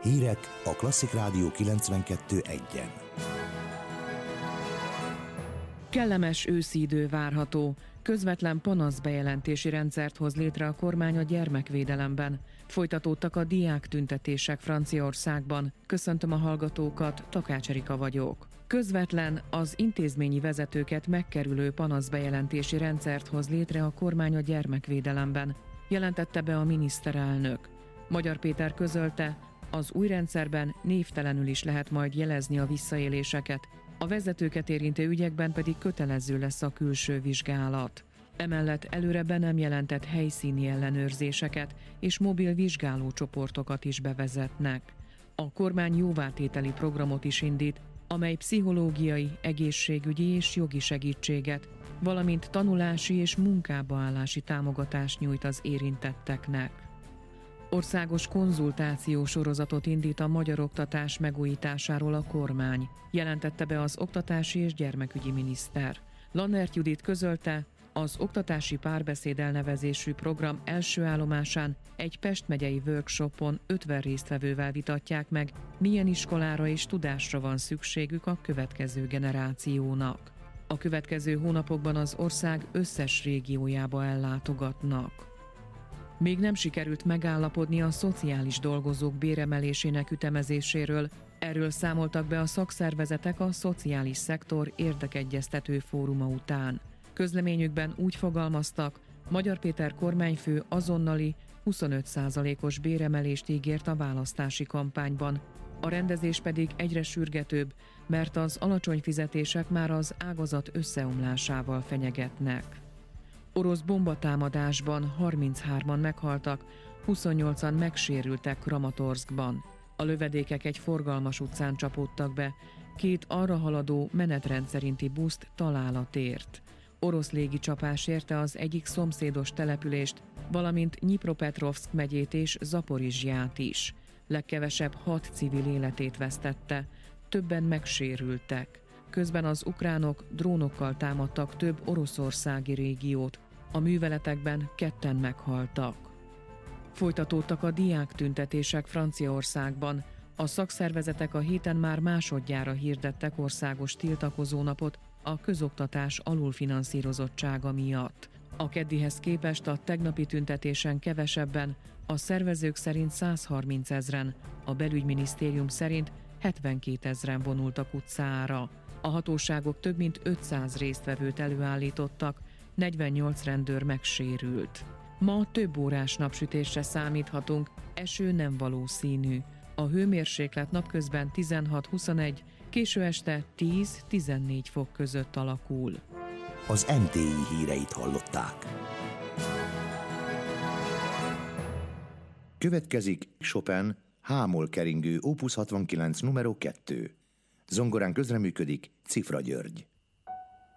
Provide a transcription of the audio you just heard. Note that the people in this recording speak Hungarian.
Hírek a Klasszik Rádió 92.1-en. Kellemes őszi idő várható. Közvetlen panaszbejelentési rendszert hoz létre a kormány a gyermekvédelemben. Folytatódtak a diáktüntetések Franciaországban. Köszöntöm a hallgatókat, Takács Erika vagyok. Közvetlen, az intézményi vezetőket megkerülő panaszbejelentési rendszert hoz létre a kormány a gyermekvédelemben, jelentette be a miniszterelnök. Magyar Péter közölte, az új rendszerben névtelenül is lehet majd jelezni a visszaéléseket, a vezetőket érintő ügyekben pedig kötelező lesz a külső vizsgálat. Emellett előre be nem jelentett helyszíni ellenőrzéseket és mobil vizsgálócsoportokat is bevezetnek. A kormány jóvátételi programot is indít, amely pszichológiai, egészségügyi és jogi segítséget, valamint tanulási és munkába állási támogatást nyújt az érintetteknek. Országos konzultáció sorozatot indít a magyar oktatás megújításáról a kormány, jelentette be az oktatási és gyermekügyi miniszter. Lannert Judit közölte, az oktatási párbeszéd elnevezésű program első állomásán egy Pest megyei workshopon 50 résztvevővel vitatják meg, milyen iskolára és tudásra van szükségük a következő generációnak. A következő hónapokban az ország összes régiójába ellátogatnak. Még nem sikerült megállapodni a szociális dolgozók béremelésének ütemezéséről, erről számoltak be a szakszervezetek a szociális szektor érdekegyeztető fóruma után. Közleményükben úgy fogalmaztak, Magyar Péter kormányfő azonnali 25%-os béremelést ígért a választási kampányban. A rendezés pedig egyre sürgetőbb, mert az alacsony fizetések már az ágazat összeomlásával fenyegetnek. Orosz bombatámadásban 33-an meghaltak, 28-an megsérültek Kramatorszkban. A lövedékek egy forgalmas utcán csapódtak be, 2 arra haladó menetrend szerinti buszt találat ért. Orosz légicsapás érte az egyik szomszédos települést, valamint Nyipropetrovszk megyét és Zaporizsját is. Legkevesebb 6 civil életét vesztette, többen megsérültek. Közben az ukránok drónokkal támadtak több oroszországi régiót, a műveletekben 2-en meghaltak. Folytatódtak a diáktüntetések Franciaországban. A szakszervezetek a héten már másodjára hirdettek országos tiltakozónapot a közoktatás alulfinanszírozottsága miatt. A keddihez képest a tegnapi tüntetésen kevesebben, a szervezők szerint 130 000-en, a belügyminisztérium szerint 72 000-en vonultak utcára. A hatóságok több mint 500 résztvevőt előállítottak, 48 rendőr megsérült. Ma több órás napsütésre számíthatunk, eső nem valószínű. A hőmérséklet napközben 16-21, késő este 10-14 fok között alakul. Az NTI híreit hallották. Következik Chopin H-moll keringő Opus 69 nr. 2. Zongorán közreműködik Cifra György.